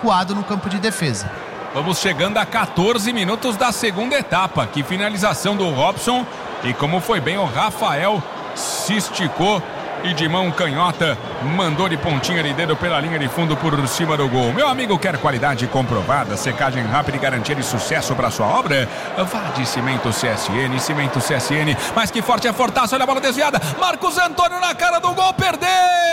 recuado no campo de defesa. Vamos chegando a 14 minutos da segunda etapa. Que finalização do Robson. E como foi bem, o Rafael se esticou e de mão canhota mandou de pontinha de dedo pela linha de fundo por cima do gol. Meu amigo, quer qualidade comprovada, secagem rápida e garantia de sucesso para sua obra? Vá de Cimento CSN, Cimento CSN, mas que forte é fortaço, olha a bola desviada, Marcos Antônio na cara do gol, perdeu!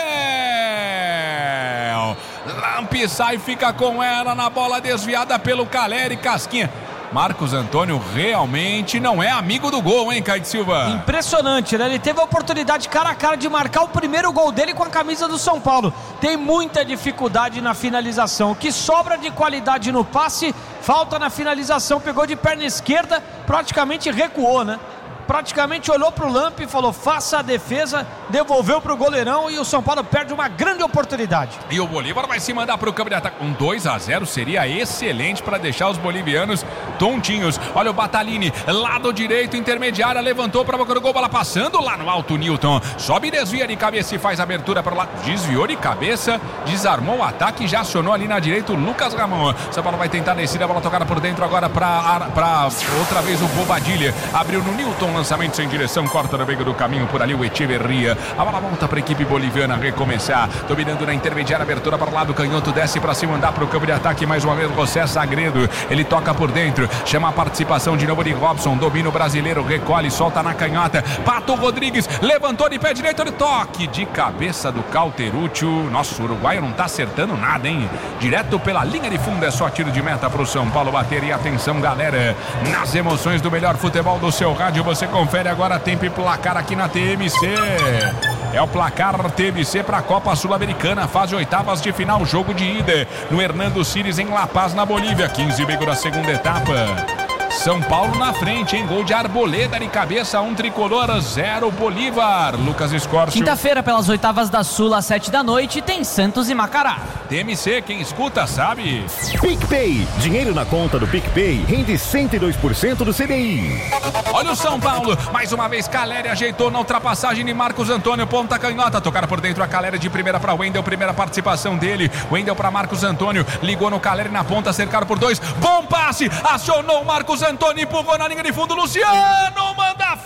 Lampe sai, fica com ela na bola desviada pelo Caleri, casquinha. Marcos Antônio realmente não é amigo do gol, hein, Kaique Silva? Impressionante, né? Ele teve a oportunidade cara a cara de marcar o primeiro gol dele com a camisa do São Paulo. Tem muita dificuldade na finalização. O que sobra de qualidade no passe, falta na finalização. Pegou de perna esquerda, praticamente recuou, né? Praticamente olhou para o Lampe e falou, faça a defesa, devolveu para o goleirão e o São Paulo perde uma grande oportunidade. E o Bolívar vai se mandar para o campo de ataque. Um 2-0 seria excelente para deixar os bolivianos tontinhos. Olha o Batalini, lado direito, intermediária, levantou para a boca do gol, bola passando lá no alto, Newton. Sobe e desvia de cabeça e faz abertura para lá. Desviou de cabeça, desarmou o ataque e já acionou ali na direita o Lucas Ramon. São Paulo vai tentar descer, a bola tocada por dentro agora para outra vez o Bobadilha. Abriu no Newton. Lançamento sem direção, corta no meio do caminho por ali o Echeverria. A bola volta para a equipe boliviana recomeçar. Dominando na intermediária, abertura para o lado, canhoto desce para se mandar para o campo de ataque. Mais uma vez José Sagredo. Ele toca por dentro, chama a participação de novo de Robson. Domina o brasileiro, recolhe, solta na canhota. Pato Rodrigues levantou de pé direito. Ele toque de cabeça do Cauteruccio. Nossa, o uruguaio não tá acertando nada, hein? Direto pela linha de fundo, é só tiro de meta para o São Paulo bater. E atenção, galera, nas emoções do melhor futebol do seu rádio, você confere agora tempo e placar aqui na TMC. É o placar TMC para a Copa Sul-Americana, fase oitavas de final, jogo de ida no Hernando Siles em La Paz, na Bolívia. 15 da segunda etapa. São Paulo na frente, hein? Gol de Arboleda de cabeça, 1 tricolor, 0 Bolívar. Lucas Escorcio. Quinta-feira, pelas oitavas da Sul, às 7 da noite, tem Santos e Macará. TMC, quem escuta sabe. PicPay, dinheiro na conta do PicPay rende 102% do CDI. Olha o São Paulo, mais uma vez Caleri ajeitou na ultrapassagem de Marcos Antônio, ponta canhota, tocar por dentro a Caleri de primeira para Wendel, primeira participação dele. Wendel para Marcos Antônio, ligou no Caleri na ponta, cercaram por 2, bom passe, acionou o Marcos Antônio, empurrou na linha de fundo, Luciano manda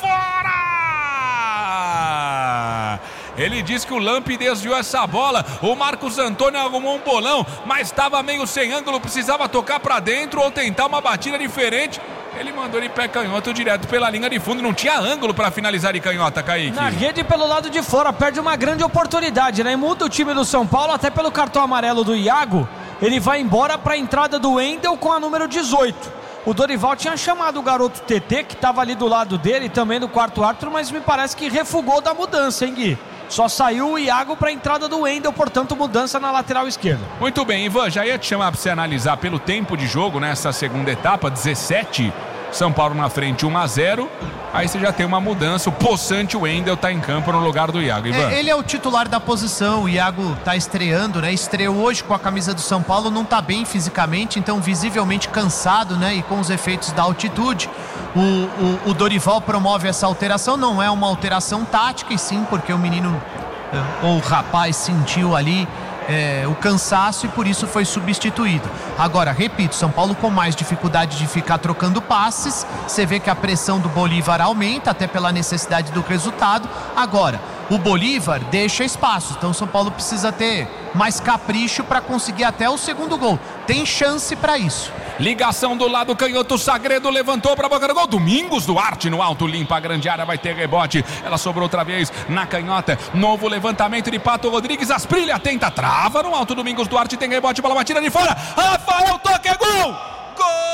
fora! Ele diz que o Lampe desviou essa bola, o Marcos Antônio arrumou um bolão, mas estava meio sem ângulo, precisava tocar para dentro ou tentar uma batida diferente. Ele mandou de pé canhoto direto pela linha de fundo, não tinha ângulo para finalizar de canhota, Kaique. Na rede pelo lado de fora, perde uma grande oportunidade, né? E muda o time do São Paulo, até pelo cartão amarelo do Iago, ele vai embora para a entrada do Wendel com a número 18. O Dorival tinha chamado o garoto TT, que estava ali do lado dele, também do quarto árbitro, mas me parece que refugou da mudança, hein, Gui? Só saiu o Iago para a entrada do Wendel, portanto mudança na lateral esquerda. Muito bem, Ivan, já ia te chamar para você analisar pelo tempo de jogo nessa segunda etapa, 17, São Paulo na frente 1-0, aí você já tem uma mudança, o possante Wendel está em campo no lugar do Iago, Ivan. Ele é o titular da posição, o Iago está estreando, né? Estreou hoje com a camisa do São Paulo, não está bem fisicamente, então visivelmente cansado, né? E com os efeitos da altitude. O Dorival promove essa alteração, não é uma alteração tática, e sim porque o menino ou o rapaz sentiu ali o cansaço e por isso foi substituído. Agora, repito, São Paulo com mais dificuldade de ficar trocando passes, você vê que a pressão do Bolívar aumenta até pela necessidade do resultado. Agora, o Bolívar deixa espaço, então São Paulo precisa ter mais capricho para conseguir até o segundo gol. Tem chance para isso. Ligação do lado canhoto, Sagredo levantou para a boca do gol. Domingos Duarte no alto, limpa a grande área, vai ter rebote. Ela sobrou outra vez na canhota. Novo levantamento de Pato Rodrigues. Asprilha tenta, trava no alto. Domingos Duarte tem rebote, bola batida de fora. Rafael toca, é gol! Gol!